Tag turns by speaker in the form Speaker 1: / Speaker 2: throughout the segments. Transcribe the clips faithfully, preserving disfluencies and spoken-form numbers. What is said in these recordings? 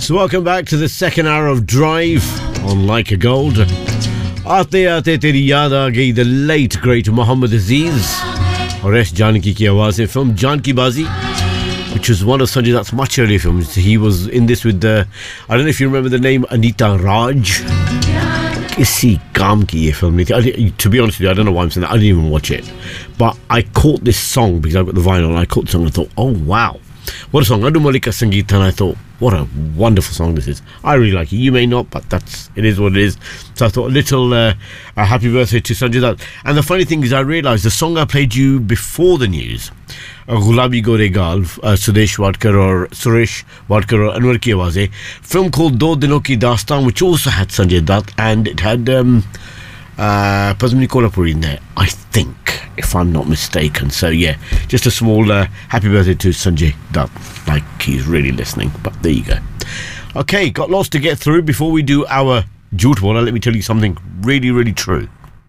Speaker 1: So welcome back to the second hour of Drive on Like a Gold. आते आते तेरी याद आ गई, the late great Muhammad Aziz और एस जानकी की आवाज़ है film Janki Bazi, which was one of Sanjay Dutt's much earlier films. He was in this with the, I don't know if you remember the name, Anita Raj. किसी काम की ये film नहीं थी. To be honest with you, I don't know why I'm saying that. I didn't even watch it, but I caught this song because I've got the vinyl and I caught the song and I thought, oh wow, what a song. Adu Malika Sangeet, and I thought, what a wonderful song this is. I really like it. You may not, but that's it is what it is. So I thought a little uh, a happy birthday to Sanjay Dutt. And the funny thing is, I realised the song I played you before the news, uh, Gulabi Gore Gal, uh, Sudesh Wadkar or Suresh Wadkar or Anwar Ki Awaze, film called Do Dino Ki Dastan, which also had Sanjay Dutt, and it had um, uh, Padmini Kolhapuri in there, I think, if I'm not mistaken. So yeah, just a small uh, happy birthday to Sanjay Dutt, like he's really listening, but there you go. Okay, got lots to get through before we do our Jhoot Wala. Let me tell you something really, really true.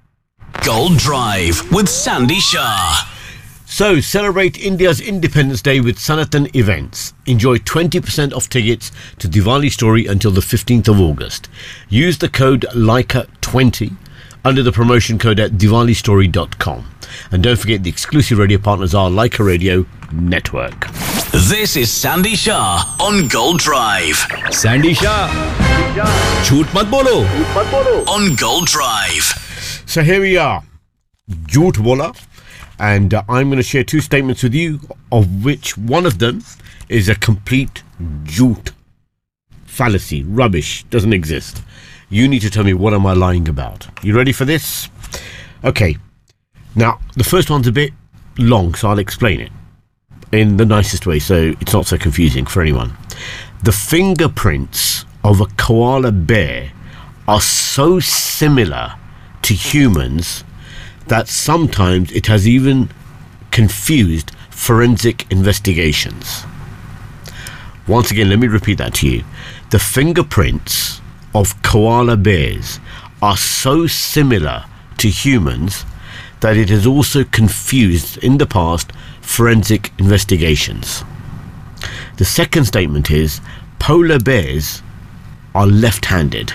Speaker 2: Gold Drive with Sandy Shah.
Speaker 1: So, celebrate India's Independence Day with Sanatan Events. Enjoy twenty percent off tickets to Diwali Story until the fifteenth of August. Use the code Laika twenty under the promotion code at diwali story dot com. And don't forget the exclusive radio partners are Laika Radio Network.
Speaker 2: This is Sandy Shah on Gold Drive.
Speaker 3: Sandy Shah, Jhoot mat bolo.
Speaker 2: On Gold Drive.
Speaker 1: So here we are, Jhoot Wala, and uh, I'm going to share two statements with you, of which one of them is a complete jhoot, fallacy, rubbish, doesn't exist. You need to tell me, what am I lying about? You ready for this? Okay. Now, the first one's a bit long, so I'll explain it in the nicest way so it's not so confusing for anyone. The fingerprints of a koala bear are so similar to humans that sometimes it has even confused forensic investigations. Once again, let me repeat that to you. The fingerprints of koala bears are so similar to humans that it has also confused in the past forensic investigations. The second statement is polar bears are left-handed.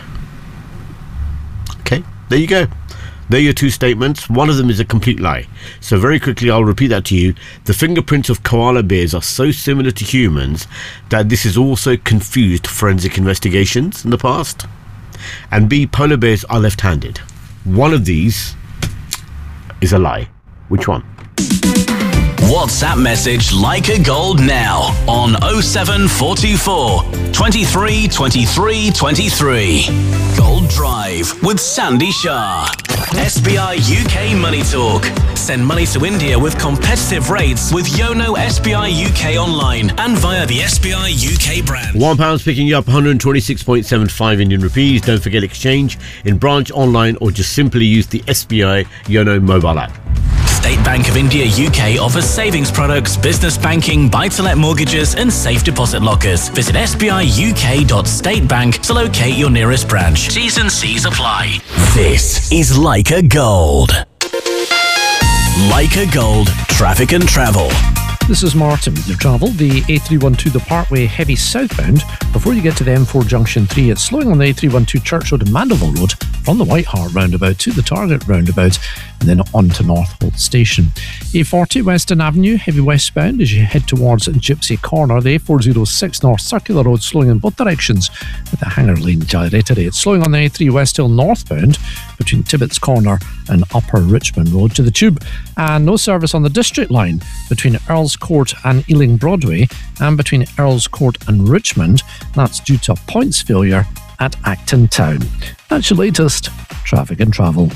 Speaker 1: Okay, there you go. There are your two statements. One of them is a complete lie. So very quickly, I'll repeat that to you. The fingerprints of koala bears are so similar to humans that this has also confused forensic investigations in the past. And B, polar bears are left-handed. One of these is a lie. Which one?
Speaker 2: WhatsApp message Like a Gold now on oh seven four two four, twenty-three, twenty-three, twenty-three. Gold Drive with Sandy Shah. S B I U K Money Talk. Send money to India with competitive rates with Yono S B I U K online and via the S B I U K brand.
Speaker 1: One pound's picking you up one hundred twenty-six point seven five Indian rupees. Don't forget exchange in branch, online, or just simply use the S B I Yono mobile app.
Speaker 2: State Bank of India U K offers savings products, business banking, buy-to-let mortgages and safe deposit lockers. Visit s b i u k dot state bank to locate your nearest branch. T's and C's apply. This is Like a Gold. Like a Gold, traffic and travel.
Speaker 4: This is Martin with your travel. The A three twelve, the Parkway, heavy southbound. Before you get to the M four Junction three, it's slowing on the A three twelve Church Road and Mandeville Road from the White Hart roundabout to the Target roundabout and then on to North Holt Station. A forty Western Avenue, heavy westbound as you head towards Gypsy Corner. The A four oh six North Circular Road slowing in both directions with the Hanger Lane Gyratory. It's slowing on the A three West Hill northbound between Tibbetts Corner and Upper Richmond Road to the Tube. And no service on the District Line between Earls Court and Ealing Broadway and between Earls Court and Richmond. That's due to points failure at Acton Town. That's your latest traffic and travel.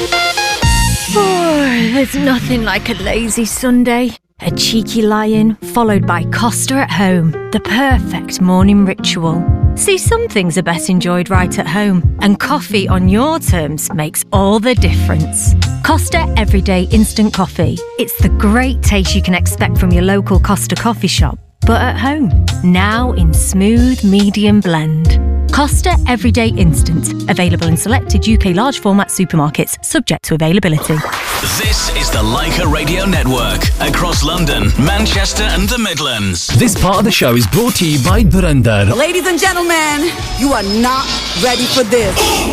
Speaker 5: Oh, there's nothing like a lazy Sunday. A cheeky lie-in, followed by Costa at home. The perfect morning ritual. See, some things are best enjoyed right at home, and coffee on your terms makes all the difference. Costa Everyday Instant Coffee. It's the great taste you can expect from your local Costa coffee shop, but at home. Now in smooth medium blend. Costa Everyday Instant. Available in selected U K large format supermarkets, subject to availability.
Speaker 2: This is the Leica Radio Network across London, Manchester and the Midlands.
Speaker 6: This part of the show is brought to you by Dhurandhar.
Speaker 7: Ladies and gentlemen, you are not ready for this.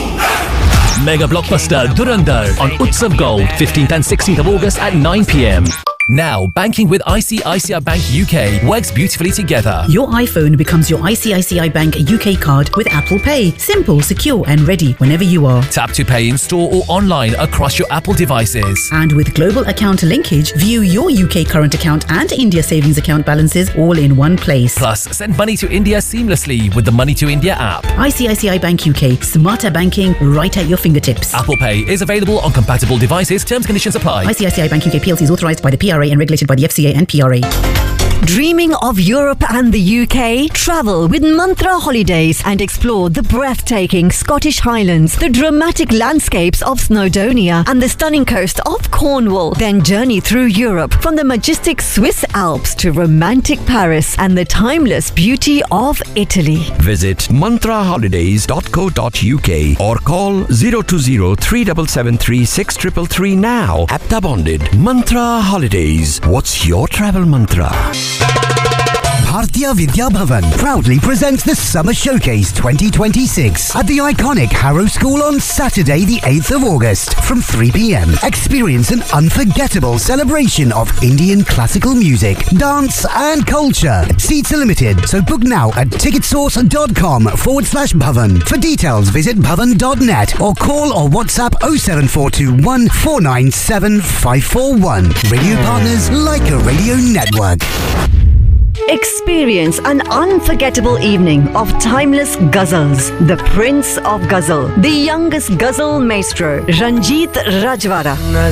Speaker 6: Mega blockbuster Dhurandhar on Utsav Gold, fifteenth and sixteenth of August at nine p m. Now, banking with I C I C I Bank U K works beautifully together.
Speaker 8: Your iPhone becomes your I C I C I Bank U K card with Apple Pay. Simple, secure and ready whenever you are.
Speaker 6: Tap to pay in store or online across your Apple devices.
Speaker 8: And with global account linkage, view your U K current account and India savings account balances all in one place.
Speaker 6: Plus, send money to India seamlessly with the Money to India app.
Speaker 8: I C I C I Bank U K. Smarter banking right at your fingertips.
Speaker 6: Apple Pay is available on compatible devices. Terms and conditions apply.
Speaker 8: I C I C I Bank U K P L C is authorised by the P R A and regulated by the F C A and P R A.
Speaker 9: Dreaming of Europe and the U K? Travel with Mantra Holidays and explore the breathtaking Scottish Highlands, the dramatic landscapes of Snowdonia and the stunning coast of Cornwall. Then journey through Europe from the majestic Swiss Alps to romantic Paris and the timeless beauty of Italy.
Speaker 10: Visit mantra holidays dot co dot U K or call zero two zero three seven seven three six three three three now. Apta bonded. Mantra Holidays. What's your travel mantra?
Speaker 11: Bhartiya Vidya Bhavan proudly presents the Summer Showcase twenty twenty-six at the iconic Harrow School on Saturday the eighth of August from three p m. Experience an unforgettable celebration of Indian classical music, dance and culture. Seats are limited, so book now at ticketsource.com forward slash Bhavan. For details, visit bhavan dot net or call or WhatsApp oh seven four two one four nine seven five four one. Radio partners Leica Radio Network.
Speaker 9: Experience an unforgettable evening of timeless ghazals. The Prince of Ghazal, the youngest ghazal maestro, Ranjit Rajwara,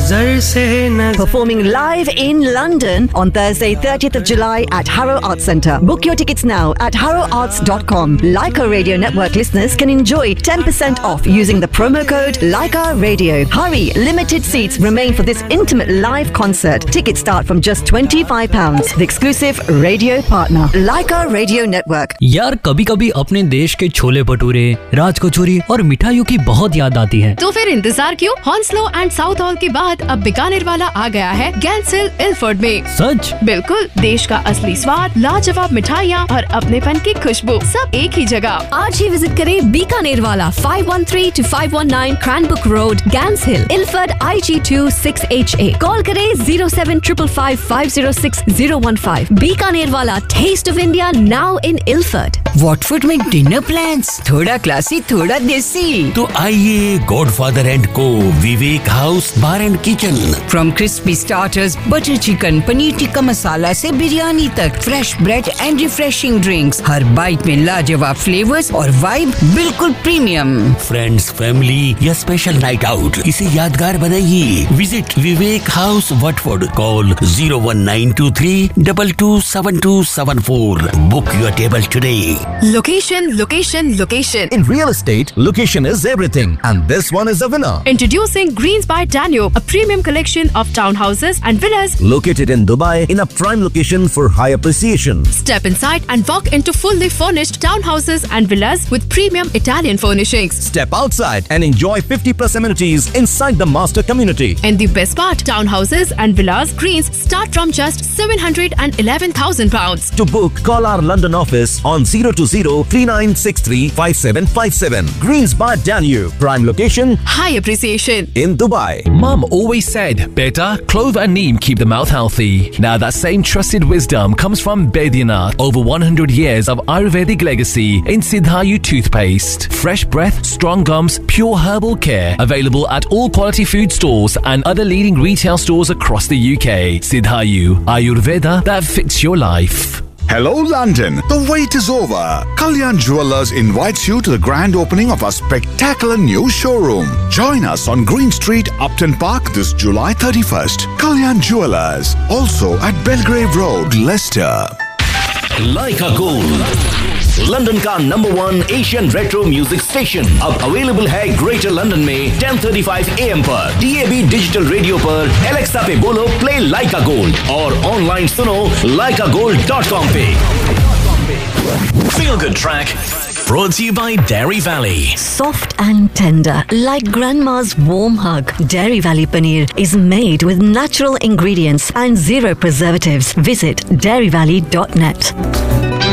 Speaker 9: performing live in London on Thursday, thirtieth of July at Harrow Arts Centre. Book your tickets now at harrow arts dot com. Leica Radio Network listeners can enjoy ten percent off using the promo code Leica Radio. Hurry, limited seats remain for this intimate live concert. Tickets start from just twenty-five pounds. The exclusive radio partner, Leica Radio Network.
Speaker 12: यार कभी कभी अपने देश के छोले भटूरे, राज कचौरी और मिठाइयों की बहुत याद आती है।
Speaker 13: तो फिर इंतजार क्यों? हॉन्सलो एंड साउथ हॉल के बाद अब बीकानेर वाला आ गया है गैंसिल इल्फर्ड में।
Speaker 12: सच?
Speaker 13: बिल्कुल, देश का असली स्वाद, लाजवाब मिठाइयाँ और अपनेपन की खुशबू सब एक ही जगह।
Speaker 5: आज ही विजिट करें बीकानेर वाला five one three to five one nine Cranbrook Road, Gants Hill, Ilford I G two six H A. Call करें zero seven five five five zero six zero one five. Bikaner वाला Taste of India now in Ilford.
Speaker 14: Watford में dinner plans? थोड़ा classy, थोड़ा देसी।
Speaker 15: तो आइए Godfather and Co, Vivek House Bar and Kitchen.
Speaker 14: From crispy starters, butter chicken, paneer tikka masala से बिरयानी तक, fresh bread and refreshing drinks. Her bite में लाजवाब flavors और vibe बिल्कुल premium.
Speaker 15: Friends, family या special night out, इसे यादगार बनाइए. Visit Vivek House Watford. Call zero one nine two three two two seven two seven four. Book your table today.
Speaker 13: Location, location, location.
Speaker 16: In real estate, location is everything, and this one is a winner.
Speaker 13: Introducing Greens by Danube, a premium collection of townhouses and villas
Speaker 16: located in Dubai in a prime location for high appreciation.
Speaker 13: Step inside and walk into fully furnished townhouses and villas with premium Italian furnishings.
Speaker 16: Step outside and enjoy fifty plus amenities inside the master community.
Speaker 13: And the best part, townhouses and villas Greens start from just seven hundred eleven thousand pounds.
Speaker 16: To book, call our London office on zero two zero three nine six three five seven five seven. Greens by Danube, prime location,
Speaker 13: high appreciation
Speaker 16: in Dubai.
Speaker 6: Mum always said, better, clove and neem keep the mouth healthy. Now that same trusted wisdom comes from Baidyanath. Over one hundred years of Ayurvedic legacy in Siddhayu toothpaste. Fresh breath, strong gums, pure herbal care. Available at all quality food stores and other leading retail stores across the U K. Siddhayu, Ayurveda that fits your life.
Speaker 17: Hello London, the wait is over. Kalyan Jewellers invites you to the grand opening of our spectacular new showroom. Join us on Green Street, Upton Park this July thirty-first. Kalyan Jewellers, also at Belgrave Road, Leicester.
Speaker 2: Leica Gold, London का number one Asian retro music station अब available है greater London में ten thirty-five A M पर, D A B digital radio पर, Alexa पे बोलो play लाइका gold और online सुनो लाइका गोल्ड डॉट कॉम पे. Feel good track Brought to you by Dairy Valley.
Speaker 9: Soft and tender, like grandma's warm hug. Dairy Valley Paneer is made with natural ingredients and zero preservatives. Visit dairy valley dot net.